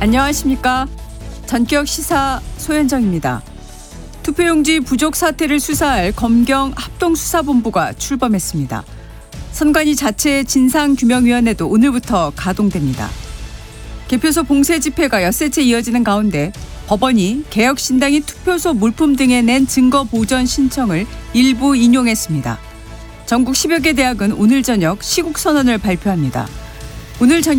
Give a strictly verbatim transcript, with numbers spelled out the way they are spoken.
안녕하십니까. 전격 시사 소현정입니다. 투표용지 부족 사태를 수사할 검경 합동수사본부가 출범했습니다. 선관위 자체 진상규명위원회도 오늘부터 가동됩니다. 개표소 봉쇄 집회가 엿새째 이어지는 가운데 법원이 개혁신당이 투표소 물품 등에 낸 증거 보전 신청을 일부 인용했습니다. 전국 십여 개 대학은 오늘 저녁 시국선언을 발표합니다. 오늘 전